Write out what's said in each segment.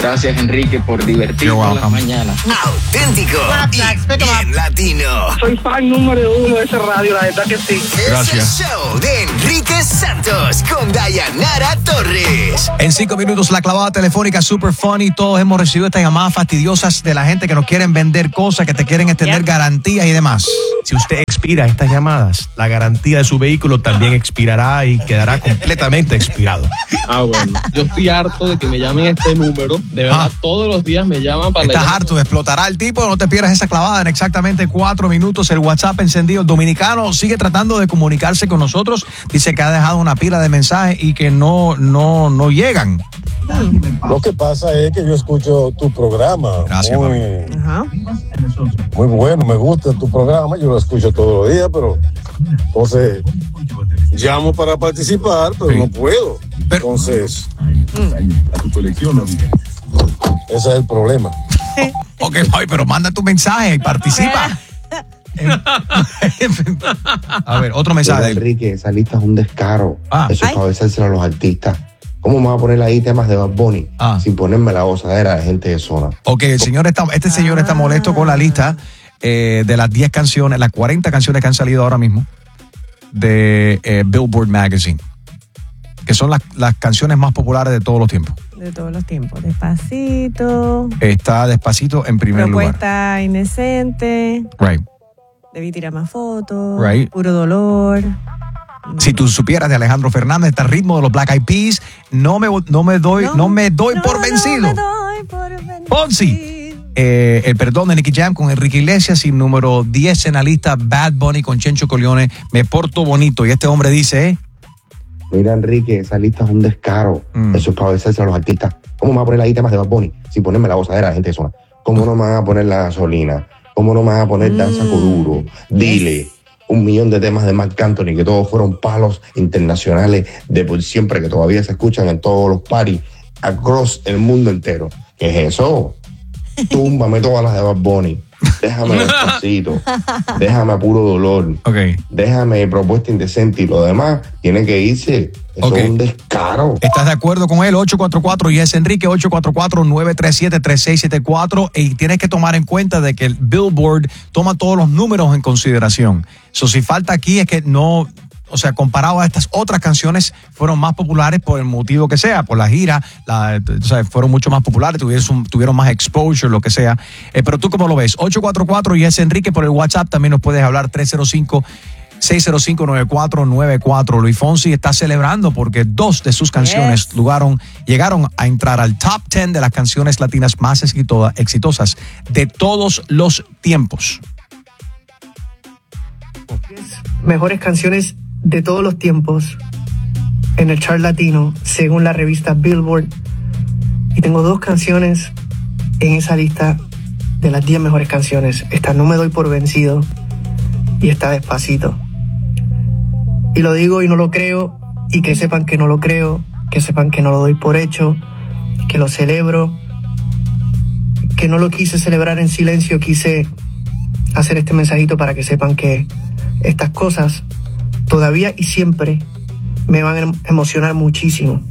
Gracias, Enrique, por divertirnos las mañanas. Auténtico y bien latino. Soy fan número 1 de esa radio, la verdad que sí. Gracias. Es el show de Enrique Santos con Dayanara Torres. En 5 minutos, la clavada telefónica super funny. Todos hemos recibido estas llamadas fastidiosas de la gente que nos quieren vender cosas, que te quieren extender garantías y demás. Si usted expira estas llamadas, la garantía de su vehículo también expirará y quedará completamente expirado. Bueno, yo estoy harto de que me llamen este número. De verdad, todos los días me llaman para... Estás harto, explotará el tipo. No te pierdas esa clavada en exactamente 4 minutos. El WhatsApp encendido. El dominicano sigue tratando de comunicarse con nosotros. Dice que ha dejado una pila de mensajes y que no llegan. Lo que pasa es que yo escucho tu programa. Gracias, muy bueno, me gusta tu programa. Yo lo escucho todos los días, pero entonces llamo para participar, pero no puedo. Entonces, ese es el problema. Ok, pero manda tu mensaje y participa. A ver, otro mensaje. Enrique, esa lista es un descaro. Eso es para besárselo a los artistas. ¿Cómo me va a poner ahí temas de Bad Bunny sin ponerme la gozadera de gente de zona? Ok, este señor está molesto con la lista de las 10 canciones, las 40 canciones que han salido ahora mismo de Billboard Magazine, que son las canciones más populares de todos los tiempos. De todos los tiempos. Despacito. Está Despacito en primer lugar. Propuesta indecente. Right. Debí tirar más fotos. Right. Puro dolor. Si tú supieras de Alejandro Fernández, está el ritmo de los Black Eyed Peas. No me doy por vencido. Ponzi. El perdón de Nicky Jam con Enrique Iglesias y número 10 en la lista Bad Bunny con Chencho Corleone. Me porto bonito. Y este hombre dice... Mira, Enrique, esa lista es un descaro. Eso es para besarse a los artistas. ¿Cómo me van a poner ahí temas de Bad Bunny sin ponerme la gozadera de la gente de zona? ¿Cómo no me van a poner La Gasolina? ¿Cómo no me van a poner Danza Kuduro? Dile. 1,000,000 de temas de Marc Anthony que todos fueron palos internacionales de por siempre, que todavía se escuchan en todos los parties across el mundo entero. ¿Qué es eso? Túmbame todas las de Bad Bunny. Déjame Despacito. Déjame Puro Dolor. Déjame Propuesta Indecente y lo demás tiene que irse. Eso es un descaro. ¿Estás de acuerdo con él? 844 y es Enrique 844-937-3674 y tienes que tomar en cuenta de que el Billboard toma todos los números en consideración. Si falta aquí es que no, o sea, comparado a estas otras canciones fueron más populares por el motivo que sea, por la gira, fueron mucho más populares, tuvieron más exposure, lo que sea. Pero tú cómo lo ves? 844 y es Enrique por el WhatsApp, también nos puedes hablar 305-605-9494. Luis Fonsi está celebrando porque 2 de sus canciones llegaron a entrar al top 10 de las canciones latinas más exitosas de todos los tiempos. Mejores canciones de todos los tiempos en el chart latino según la revista Billboard, y tengo 2 canciones en esa lista de las 10 mejores canciones. Está No Me Doy Por Vencido y está Despacito. Y lo digo y no lo creo, y que sepan que no lo creo, que sepan que no lo doy por hecho, que lo celebro, que no lo quise celebrar en silencio, quise hacer este mensajito para que sepan que estas cosas todavía y siempre me van a emocionar muchísimo.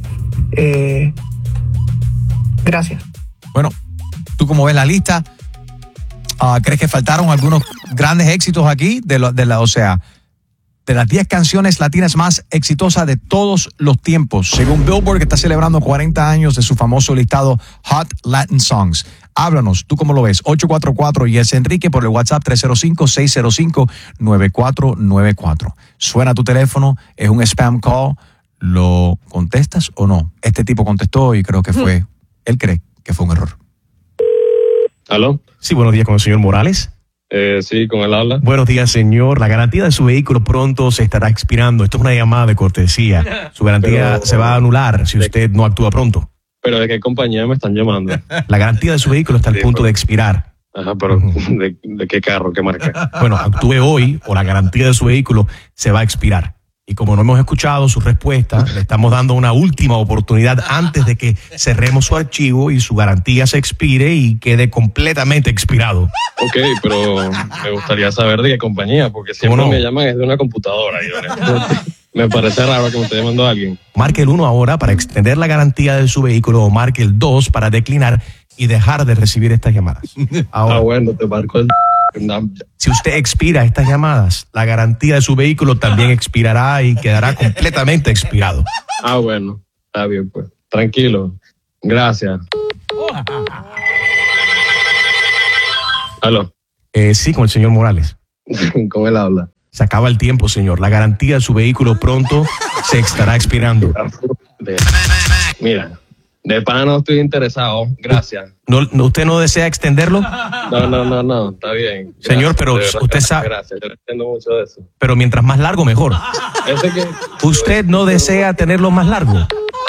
Gracias. Bueno, ¿tú cómo ves la lista? ¿Crees que faltaron algunos grandes éxitos aquí? De las 10 canciones latinas más exitosas de todos los tiempos, según Billboard, que está celebrando 40 años de su famoso listado Hot Latin Songs. Háblanos, ¿tú cómo lo ves? 844 y es Enrique por el WhatsApp 305-605-9494. Suena tu teléfono, es un spam call, ¿lo contestas o no? Este tipo contestó y creo que él cree que fue un error. ¿Aló? Sí, buenos días con el señor Morales. Sí, con él habla. Buenos días, señor. La garantía de su vehículo pronto se estará expirando. Esto es una llamada de cortesía. Su garantía se va a anular si usted no actúa pronto. ¿Pero de qué compañía me están llamando? La garantía de su vehículo está al punto de expirar. Ajá, pero ¿de qué carro, qué marca? Bueno, actúe hoy o la garantía de su vehículo se va a expirar. Y como no hemos escuchado su respuesta, le estamos dando una última oportunidad antes de que cerremos su archivo y su garantía se expire y quede completamente expirado. Ok, pero me gustaría saber de qué compañía, porque siempre me llaman es de una computadora. Me parece raro que me esté llamando alguien. Marque el 1 ahora para extender la garantía de su vehículo o marque el 2 para declinar y dejar de recibir estas llamadas. Ahora, Bueno, te marco el... si usted expira estas llamadas, la garantía de su vehículo también expirará y quedará completamente expirado. Bueno, está bien, pues. Tranquilo. Gracias. ¿Aló? Sí, con el señor Morales. ¿Cómo él habla? Se acaba el tiempo, señor. La garantía de su vehículo pronto se estará expirando. Mira, de pana no estoy interesado. Gracias. ¿Usted no desea extenderlo? No, está bien. Gracias. Señor, pero usted sabe... Gracias, yo no entiendo mucho de eso. Pero mientras más largo, mejor. ¿Usted no desea tenerlo más largo?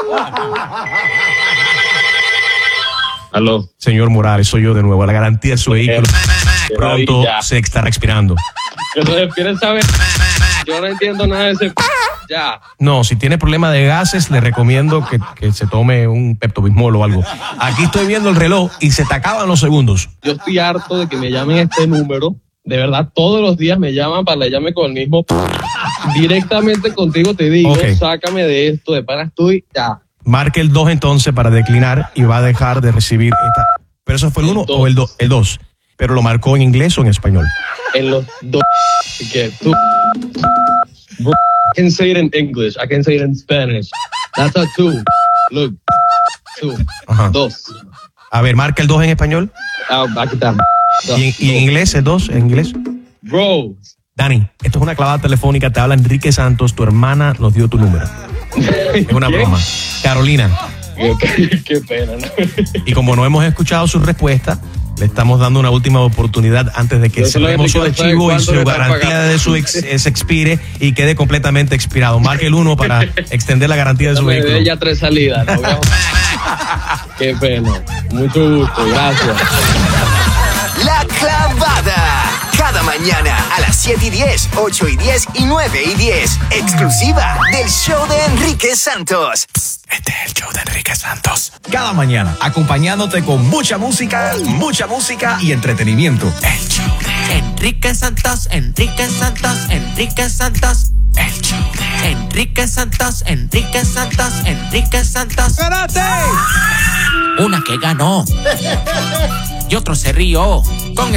¿Aló? Señor Morales, soy yo de nuevo. La garantía de su vehículo pronto se estará expirando. Entonces, ¿quieren saber? Yo no entiendo nada de ese... Ya. No, si tiene problema de gases, le recomiendo que se tome un Pepto-Bismol o algo. Aquí estoy viendo el reloj y se te acaban los segundos. Yo estoy harto de que me llamen este número. De verdad, todos los días me llaman para que llame con el mismo... Directamente contigo te digo, sácame de esto, de pana estoy ya. Marque el 2 entonces para declinar y va a dejar de recibir esta... ¿Pero eso fue el 1 o el 2? El 2. ¿Pero lo marcó en inglés o en español? En los dos. Que tú... Bro, I can say it in English, I can say it in Spanish. That's a 2. Look. 2. Ajá. 2. A ver, marca el 2 en español. Aquí está. ¿Y en inglés el 2? ¿En inglés? Bro. Dani, esto es una clavada telefónica. Te habla Enrique Santos. Tu hermana nos dio tu número. Es una broma. Carolina. Qué pena, ¿no? Y como no hemos escuchado su respuesta, le estamos dando una última oportunidad antes de que cerremos su archivo y su garantía de su se expire y quede completamente expirado. Marque el 1 para extender la garantía de su vehículo. Ya 3 salidas. ¿No? Qué pena. Mucho gusto. Gracias. La clavada. Cada mañana a las 7:10, 8:10 y 9:10. Exclusiva del show de Enrique Santos. Este es el show de Enrique Santos. Cada mañana, acompañándote con mucha música y entretenimiento. El show de Enrique Santos, Enrique Santos, Enrique Santos. El show de Enrique Santos, Enrique Santos, Enrique Santos. ¡Espérate! Una que ganó y otro se rió. Con